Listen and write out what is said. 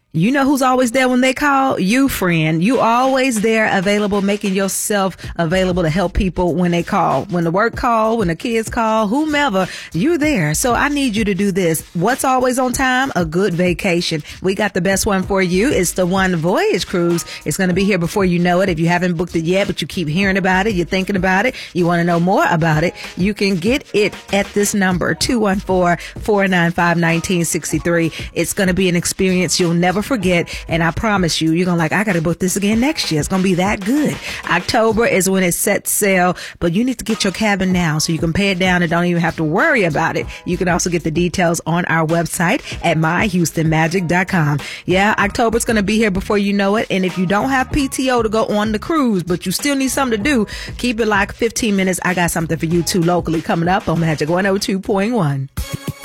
You know who's always there when they call? You, friend. You always there, available, making yourself available to help people when they call. When the work call, when the kids call, whomever, you're there. So I need you to do this. What's always on time? A good vacation. We got the best one for you. It's the One Voyage Cruise. It's going to be here before you know it. If you haven't booked it yet, but you keep hearing about it, you're thinking about it, you want to know more about it, you can get it at this number, 214-495-1963. It's going to be an experience you'll never forget, and I promise you're gonna I gotta book this again next year. It's gonna be that good. October is when it sets sail, but you need to get your cabin now so you can pay it down and don't even have to worry about it. You can also get the details on our website at myhoustonmagic.com. Yeah, October's gonna be here before you know it, and if you don't have PTO to go on the cruise, but you still need something to do, keep it like 15 minutes. I got something for you too locally coming up on Magic 102.1.